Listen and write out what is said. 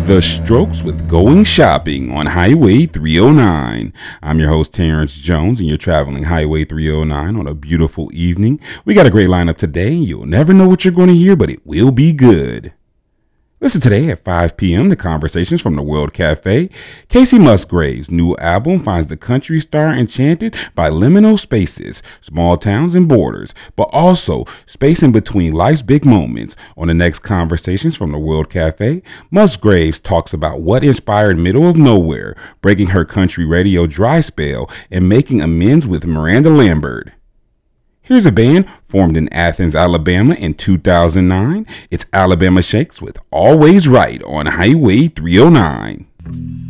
The Strokes with Going Shopping on Highway 309. I'm your host, Terrence Jones, and you're traveling Highway 309 on a beautiful evening. We got a great lineup today. You'll never know what you're going to hear, but it will be good. Listen today at 5 p.m. to Conversations from the World Cafe. Kacey Musgraves' new album finds the country star enchanted by liminal spaces, small towns and borders, but also space in between life's big moments. On the next Conversations from the World Cafe, Musgraves talks about what inspired Middle of Nowhere, breaking her country radio dry spell and making amends with Miranda Lambert. Here's a band formed in Athens, Alabama in 2009. It's Alabama Shakes with Always Right on Highway 309.